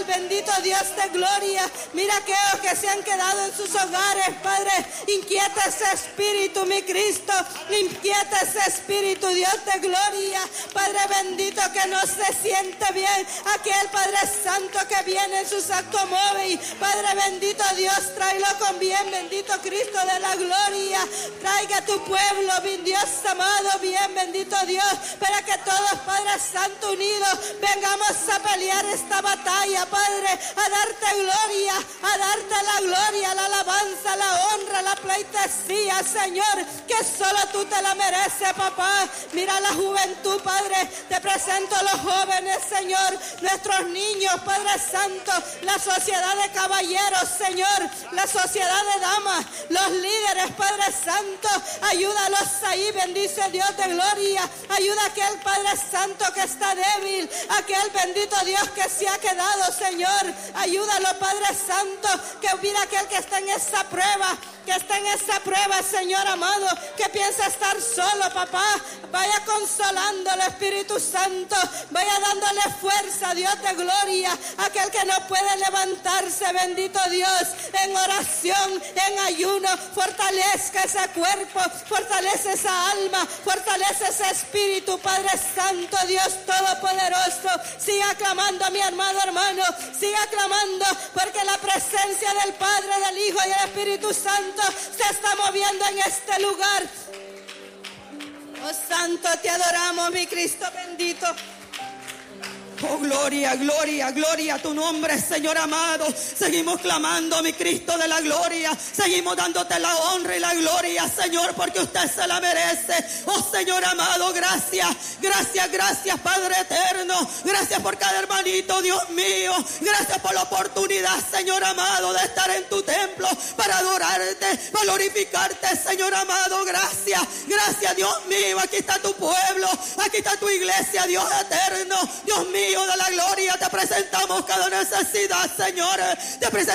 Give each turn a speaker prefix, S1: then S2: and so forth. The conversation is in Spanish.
S1: aquel bendito Dios de gloria. Mira aquellos que se han quedado en sus hogares, Padre. Inquieta ese espíritu, mi Cristo. Inquieta ese espíritu, Dios de gloria. Padre bendito, que no se siente bien aquel Padre Santo que viene en sus automóviles. Padre bendito Dios, tráelo con bien, bendito Cristo de la gloria. Traiga a tu pueblo, mi Dios amado, bien, bendito Dios, para que todos, Padre Santo, unidos, vengamos a pelear esta batalla, Padre, a darte gloria, a darte la gloria, la alabanza, la honra, la pleitesía, Señor, que solo tú te la mereces, papá. Mira la juventud, Padre, te presento a los jóvenes, Señor, nuestros niños, Padre Santo, la sociedad de caballeros, Señor, la sociedad de damas, los líderes, Padre Santo, ayúdalos ahí, bendice Dios de gloria, ayuda a aquel Padre Santo que está débil, aquel bendito Dios que se ha quedado, Señor, ayúdalo, Padre Santo, que mira aquel que está en esa prueba, Señor amado, que piensa estar solo, papá, vaya consolándole, Espíritu Santo, vaya dándole fuerza, Dios de gloria, aquel que no puede levantarse, bendito Dios, en oración, en ayuno, fortalezca ese cuerpo, fortalece esa alma, fortalece ese espíritu, Padre Santo, Dios Todopoderoso. Siga clamando, mi amado hermano, siga clamando, porque la presencia del Padre, del Hijo y del Espíritu Santo se está moviendo en este lugar. Oh Santo, te adoramos, mi Cristo bendito.
S2: Oh, gloria, gloria, gloria a tu nombre, Señor amado. Seguimos clamando, mi Cristo de la gloria. Seguimos dándote la honra y la gloria, Señor, porque usted se la merece. Oh, Señor amado, gracias, gracias, gracias, Padre eterno. Gracias por cada hermanito, Dios mío. Gracias por la oportunidad, Señor amado, de estar en tu templo para adorarte, para glorificarte, Señor amado. Gracias, gracias, Dios mío. Aquí está tu pueblo, aquí está tu iglesia, Dios eterno, Dios mío de la gloria. Te presentamos cada necesidad, Señor. Te presentamos